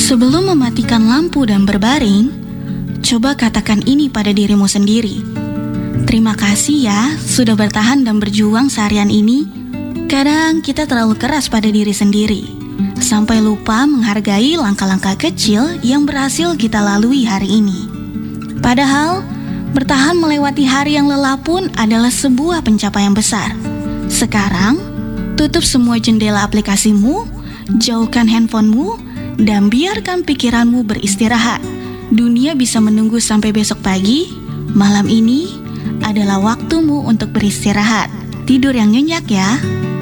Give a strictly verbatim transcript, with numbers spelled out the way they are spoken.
Sebelum mematikan lampu dan berbaring, coba katakan ini pada dirimu sendiri. Terima kasih ya sudah bertahan dan berjuang seharian ini. Kadang kita terlalu keras pada diri sendiri, sampai lupa menghargai langkah-langkah kecil yang berhasil kita lalui hari ini. Padahal, bertahan melewati hari yang lelah pun adalah sebuah pencapaian besar. Sekarang, tutup semua jendela aplikasimu, jauhkan handphonemu, dan biarkan pikiranmu beristirahat. Dunia bisa menunggu sampai besok pagi. Malam ini adalah waktumu untuk beristirahat. Tidur yang nyenyak ya.